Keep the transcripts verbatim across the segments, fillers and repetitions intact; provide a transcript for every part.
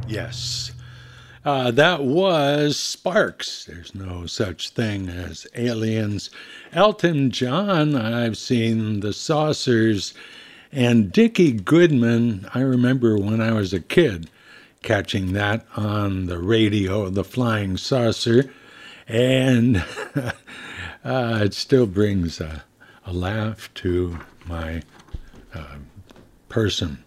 Yes. Uh, that was Sparks. There's no such thing as aliens. Elton John, I've seen The Saucers. And Dickie Goodman, I remember when I was a kid catching that on the radio, The Flying Saucer. And uh, it still brings a, a laugh to my uh, person.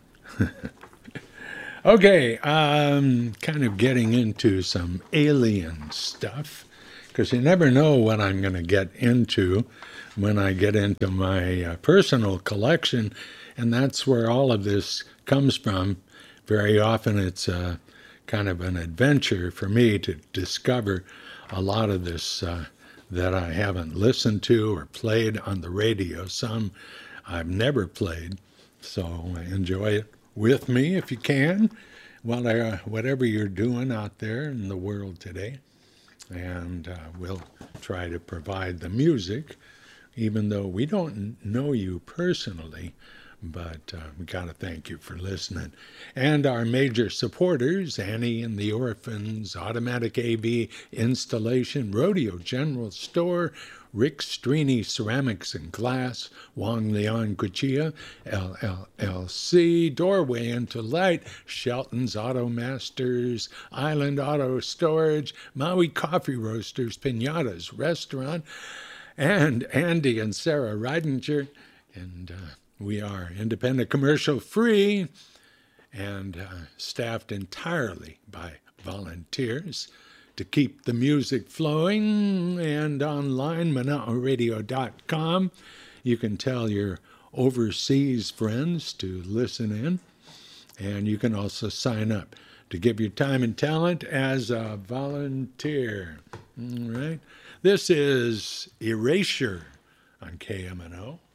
Okay, um, kind of getting into some alien stuff, because you never know what I'm going to get into when I get into my uh, personal collection, and that's where all of this comes from. Very often it's uh, kind of an adventure for me to discover a lot of this uh, that I haven't listened to or played on the radio. Some I've never played, so enjoy it with me if you can, while uh, whatever you're doing out there in the world today. And uh, we'll try to provide the music, even though we don't know you personally. But uh, we got to thank you for listening. And our major supporters, Annie and the Orphans, Automatic A V Installation, Rodeo General Store, Rick Strini Ceramics and Glass, Wang Liang Guchia, L L L C, Doorway into Light, Shelton's Auto Masters, Island Auto Storage, Maui Coffee Roasters, Pinatas Restaurant, and Andy and Sarah Reidinger. And uh, we are independent, commercial free, and uh, staffed entirely by volunteers to keep the music flowing. And online, manao radio dot com. You can tell your overseas friends to listen in. And you can also sign up to give your time and talent as a volunteer. All right. This is Erasure on K M N O.